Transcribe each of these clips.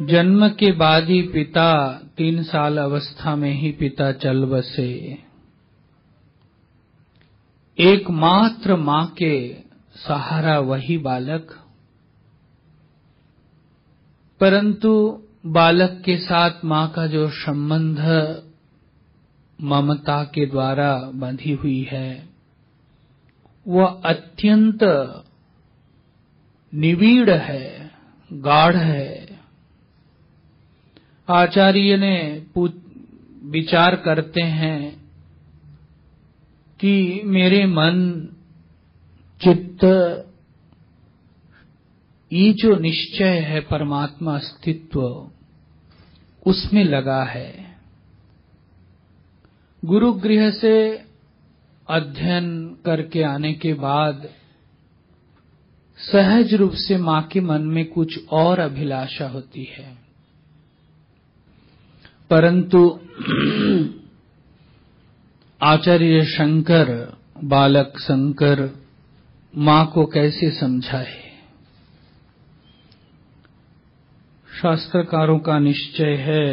जन्म के बाद ही पिता 3 साल अवस्था में ही पिता चल बसे। एकमात्र मां के सहारा वही बालक, परंतु बालक के साथ मां का जो संबंध ममता के द्वारा बंधी हुई है वह अत्यंत निविड़ है, गाढ़ है। आचार्य ने विचार करते हैं कि मेरे मन चित्त ये जो निश्चय है परमात्मा अस्तित्व उसमें लगा है। गुरु गृह से अध्ययन करके आने के बाद सहज रूप से मां के मन में कुछ और अभिलाषा होती है, परंतु आचार्य शंकर, बालक शंकर मां को कैसे समझाए। शास्त्रकारों का निश्चय है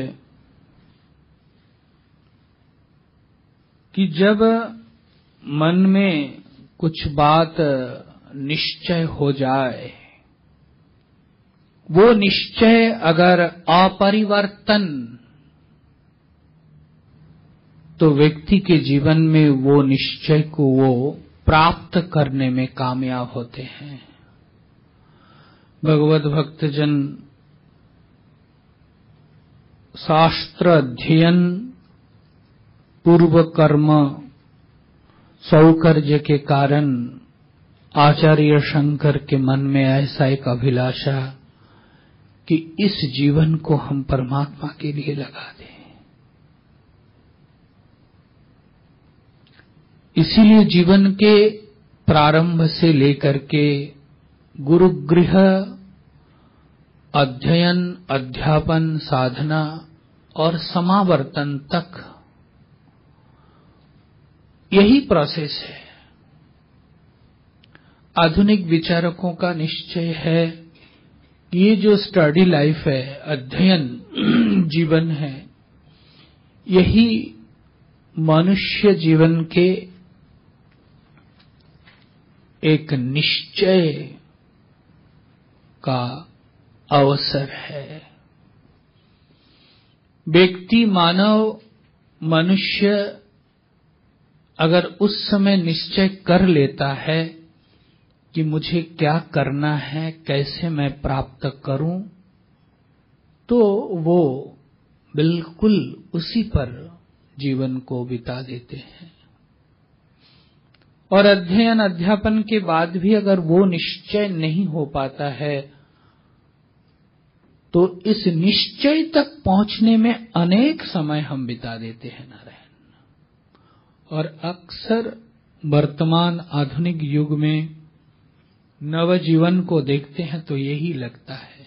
कि जब मन में कुछ बात निश्चय हो जाए, वो निश्चय अगर अपरिवर्तन, तो व्यक्ति के जीवन में वो निश्चय को वो प्राप्त करने में कामयाब होते हैं। भगवत भक्तजन शास्त्र अध्ययन पूर्व कर्म सौकर्य के कारण आचार्य शंकर के मन में ऐसा एक अभिलाषा कि इस जीवन को हम परमात्मा के लिए लगा दें। इसीलिए जीवन के प्रारंभ से लेकर के गुरुगृह, अध्ययन, अध्यापन, साधना और समावर्तन तक यही प्रोसेस है। आधुनिक विचारकों का निश्चय है कि ये जो स्टडी लाइफ है, अध्ययन जीवन है, यही मनुष्य जीवन के एक निश्चय का अवसर है। व्यक्ति, मानव, मनुष्य अगर उस समय निश्चय कर लेता है कि मुझे क्या करना है, कैसे मैं प्राप्त करूं, तो वो बिल्कुल उसी पर जीवन को बिता देते हैं। और अध्ययन अध्यापन के बाद भी अगर वो निश्चय नहीं हो पाता है तो इस निश्चय तक पहुंचने में अनेक समय हम बिता देते हैं नारायण। और अक्सर वर्तमान आधुनिक युग में नवजीवन को देखते हैं तो यही लगता है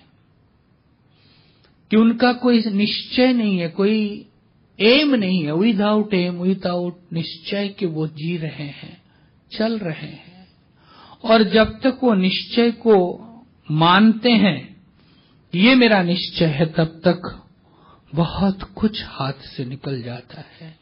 कि उनका कोई निश्चय नहीं है, कोई एम नहीं है। विदाउट एम, विदाउट निश्चय के वो जी रहे हैं, चल रहे हैं। और जब तक वो निश्चय को मानते हैं ये मेरा निश्चय है, तब तक बहुत कुछ हाथ से निकल जाता है।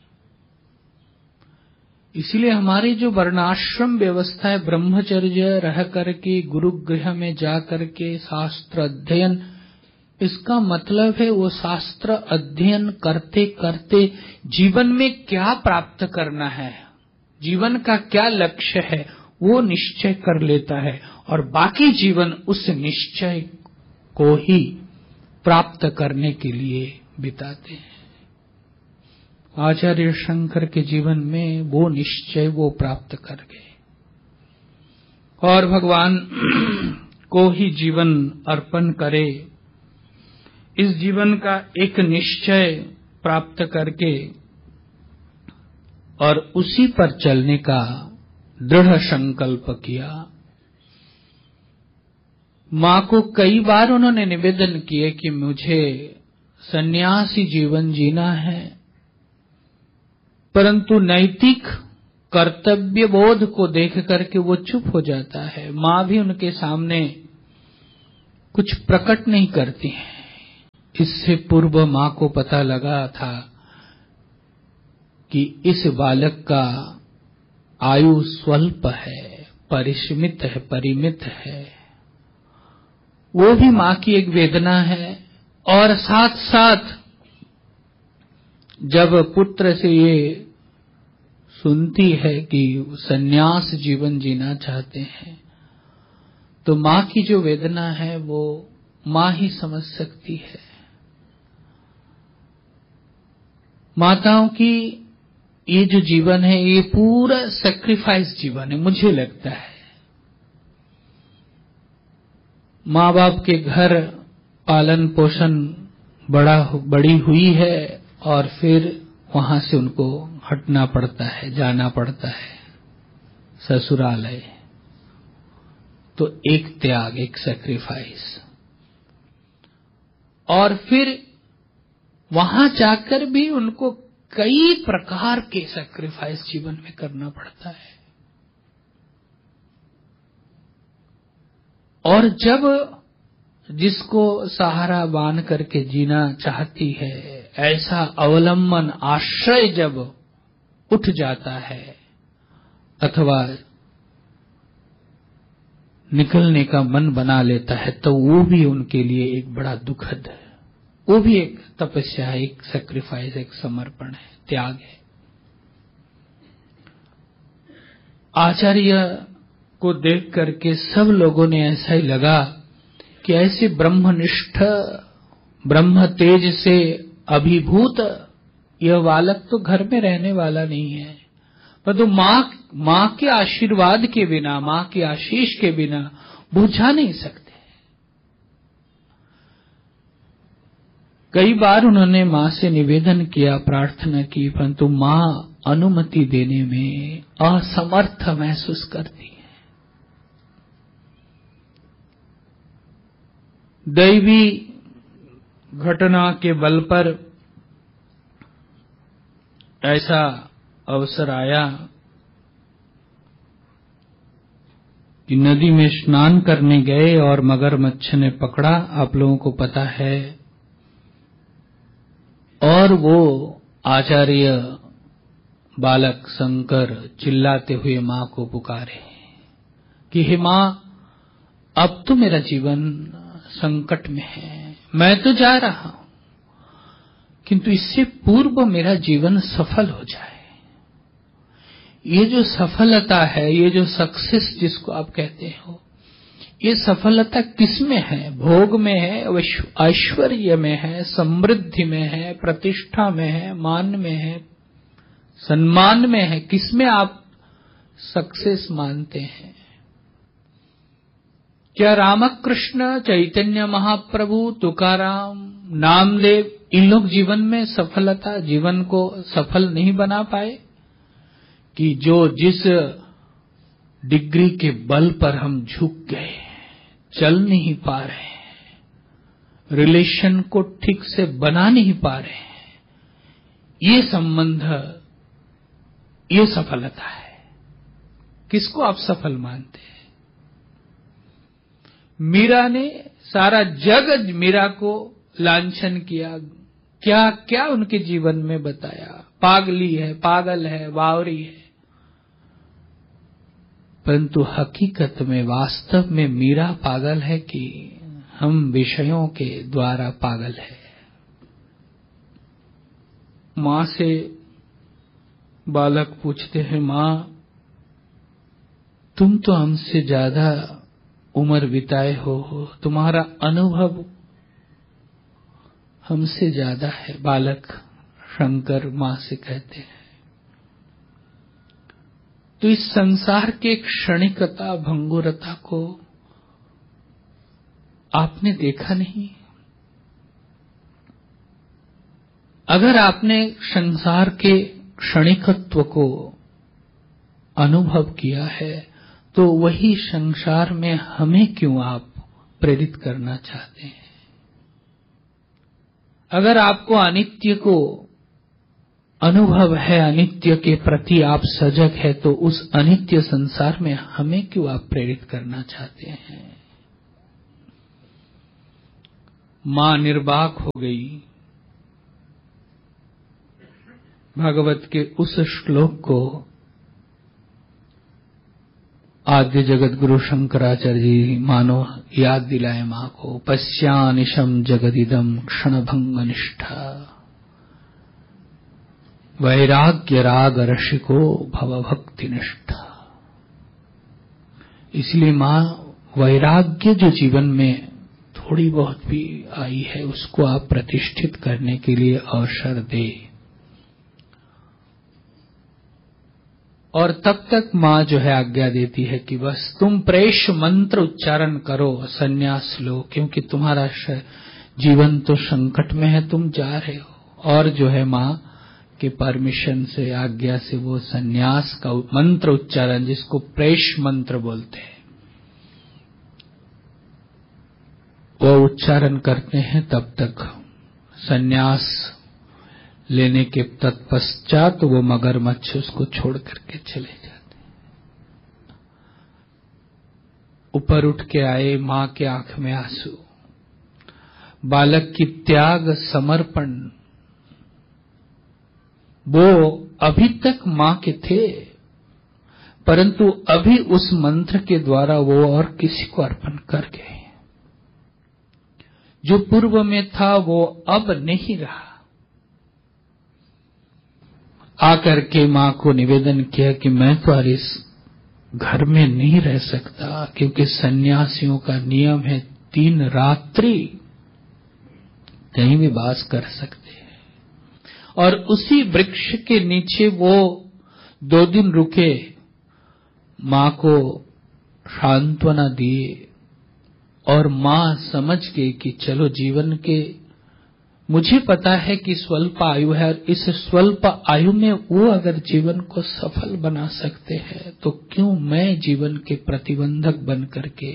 इसलिए हमारी जो वर्णाश्रम व्यवस्था है, ब्रह्मचर्य रह करके गुरुगृह में जा करके शास्त्र अध्ययन, इसका मतलब है वो शास्त्र अध्ययन करते करते जीवन में क्या प्राप्त करना है, जीवन का क्या लक्ष्य है, वो निश्चय कर लेता है और बाकी जीवन उस निश्चय को ही प्राप्त करने के लिए बिताते हैं। आचार्य शंकर के जीवन में वो निश्चय वो प्राप्त कर गए और भगवान को ही जीवन अर्पण करे, इस जीवन का एक निश्चय प्राप्त करके और उसी पर चलने का दृढ़ संकल्प किया। मां को कई बार उन्होंने निवेदन किए कि मुझे सन्यासी जीवन जीना है, परंतु नैतिक कर्तव्य बोध को देख करके वो चुप हो जाता है। मां भी उनके सामने कुछ प्रकट नहीं करती है। इससे पूर्व मां को पता लगा था कि इस बालक का आयु स्वल्प है, परिमित है, परिमित है। वो भी मां की एक वेदना है। और साथ साथ जब पुत्र से ये सुनती है कि संन्यास जीवन जीना चाहते हैं, तो मां की जो वेदना है वो मां ही समझ सकती है। माताओं की ये जो जीवन है ये पूरा सैक्रिफाइस जीवन है, मुझे लगता है। माँ बाप के घर पालन पोषण बड़ी हुई है और फिर वहां से उनको हटना पड़ता है, जाना पड़ता है ससुरालय। तो एक त्याग, एक सैक्रिफाइस, और फिर वहां जाकर भी उनको कई प्रकार के सैक्रिफाइस जीवन में करना पड़ता है। और जब जिसको सहारा बांध करके जीना चाहती है, ऐसा अवलंबन आश्रय जब उठ जाता है अथवा निकलने का मन बना लेता है, तो वो भी उनके लिए एक बड़ा दुखद है। वो भी एक तपस्या है, एक सैक्रिफाइस, एक समर्पण है, त्याग है। आचार्य को देख करके सब लोगों ने ऐसा ही लगा कि ऐसे ब्रह्मनिष्ठ, ब्रह्म तेज से अभिभूत यह बालक तो घर में रहने वाला नहीं है, परंतु मां के आशीर्वाद के बिना, मां के आशीष के बिना वो जा नहीं सकते। कई बार उन्होंने मां से निवेदन किया, प्रार्थना की, परंतु मां अनुमति देने में असमर्थ महसूस करती है। दैवी घटना के बल पर ऐसा अवसर आया कि नदी में स्नान करने गए और मगरमच्छ ने पकड़ा, आप लोगों को पता है। और वो आचार्य बालक शंकर चिल्लाते हुए मां को पुकारे कि हे मां, अब तो मेरा जीवन संकट में है, मैं तो जा रहा हूं, किंतु इससे पूर्व मेरा जीवन सफल हो जाए। ये जो सफलता है, ये जो सक्सेस जिसको आप कहते हो, ये सफलता किसमें है? भोग में है, ऐश्वर्य में है, समृद्धि में है, प्रतिष्ठा में है, मान में है, सम्मान में है? किसमें आप सक्सेस मानते हैं? क्या रामकृष्ण, चैतन्य महाप्रभु, तुकाराम, नामदेव, इन लोग जीवन में सफलता, जीवन को सफल नहीं बना पाए? कि जो जिस डिग्री के बल पर हम झुक गए, चल नहीं पा रहे हैं, रिलेशन को ठीक से बना नहीं पा रहे हैं, ये संबंध, ये सफलता है। किसको आप सफल मानते हैं? मीरा ने, सारा जग मीरा को लांछन किया, क्या क्या उनके जीवन में बताया, पागली है, पागल है, बावरी है। परंतु हकीकत में, वास्तव में मीरा पागल है कि हम विषयों के द्वारा पागल है? मां से बालक पूछते हैं, मां, तुम तो हमसे ज्यादा उम्र बिताए हो, तुम्हारा अनुभव हमसे ज्यादा है। बालक शंकर मां से कहते हैं, तो इस संसार के क्षणिकता, भंगुरता को आपने देखा नहीं? अगर आपने संसार के क्षणिकत्व को अनुभव किया है, तो वही संसार में हमें क्यों आप प्रेरित करना चाहते हैं? अगर आपको अनित्य को अनुभव है, अनित्य के प्रति आप सजग है, तो उस अनित्य संसार में हमें क्यों आप प्रेरित करना चाहते हैं? मां निर्वाक हो गई। भागवत के उस श्लोक को आद्य जगत गुरु शंकराचार्य जी मानो याद दिलाए मां को। पश्यानिशम जगदिदम क्षणभंग निष्ठा वैराग्य राग रसिको भवभक्ति निष्ठा। इसलिए मां वैराग्य जो जीवन में थोड़ी बहुत भी आई है उसको आप प्रतिष्ठित करने के लिए अवसर दे। और तब तक मां जो है आज्ञा देती है कि बस तुम प्रेष मंत्र उच्चारण करो, सन्यास लो, क्योंकि तुम्हारा जीवन तो संकट में है, तुम जा रहे हो। और जो है मां के परमिशन से, आज्ञा से वो सन्यास का मंत्र उच्चारण, जिसको प्रेष मंत्र बोलते हैं, वो उच्चारण करते हैं। तब तक सन्यास लेने के तत्पश्चात वो मगरमच्छ उसको छोड़ करके चले जाते हैं। ऊपर उठ के आए, मां के आंख में आंसू, बालक की त्याग समर्पण। वो अभी तक मां के थे, परंतु अभी उस मंत्र के द्वारा वो और किसी को अर्पण कर गए। जो पूर्व में था वो अब नहीं रहा। आकर के मां को निवेदन किया कि मैं तो इस घर में नहीं रह सकता, क्योंकि सन्यासियों का नियम है 3 रात्रि कहीं भी वास कर सकते हैं। और उसी वृक्ष के नीचे वो 2 दिन रुके, मां को सांत्वना दिए। और मां समझ गई कि चलो जीवन के, मुझे पता है कि स्वल्प आयु है, और इस स्वल्प आयु में वो अगर जीवन को सफल बना सकते हैं तो क्यों मैं जीवन के प्रतिबंधक बन करके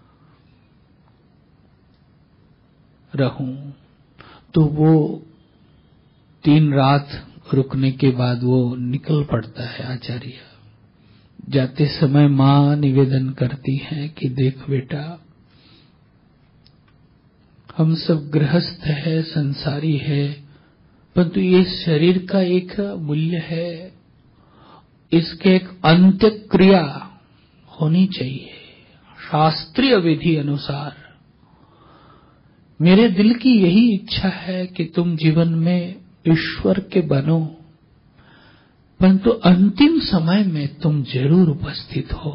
रहूं। तो वो 3 रात रुकने के बाद वो निकल पड़ता है। आचार्य जाते समय मां निवेदन करती हैं कि देख बेटा, हम सब गृहस्थ है, संसारी है, परंतु ये शरीर का एक मूल्य है, इसके एक अंत्य क्रिया होनी चाहिए शास्त्रीय विधि अनुसार। मेरे दिल की यही इच्छा है कि तुम जीवन में ईश्वर के बनो, परंतु अंतिम समय में तुम जरूर उपस्थित हो।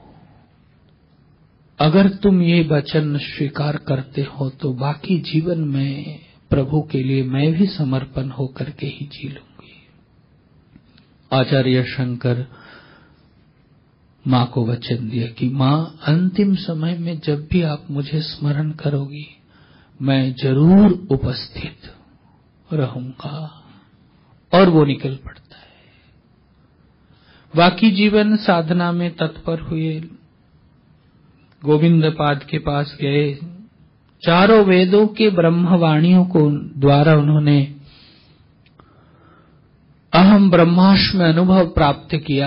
अगर तुम ये वचन स्वीकार करते हो तो बाकी जीवन में प्रभु के लिए मैं भी समर्पण होकर के ही जी लूंगी। आचार्य शंकर मां को वचन दिया कि मां, अंतिम समय में जब भी आप मुझे स्मरण करोगी मैं जरूर उपस्थित रहूंगा। और वो निकल पड़ता है। बाकी जीवन साधना में तत्पर हुए, गोविंद पाद के पास गए। 4 वेदों के ब्रह्मवाणियों को द्वारा उन्होंने अहम ब्रह्मास्मि अनुभव प्राप्त किया।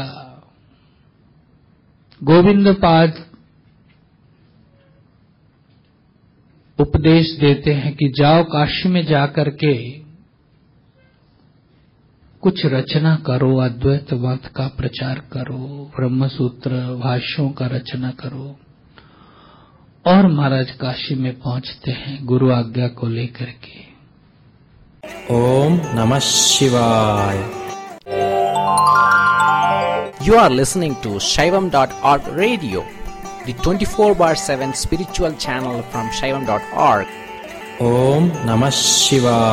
गोविंद पाद उपदेश देते हैं कि जाओ काशी में जाकर के कुछ रचना करो, अद्वैत मत का प्रचार करो, ब्रह्मसूत्र भाष्यों का रचना करो। और महाराज काशी में पहुंचते हैं गुरु आज्ञा को लेकर के। ओम नमः शिवाय। You are listening to Shaivam.org radio, the 24/7 spiritual channel from Shaivam.org. Om Namah Shivaya.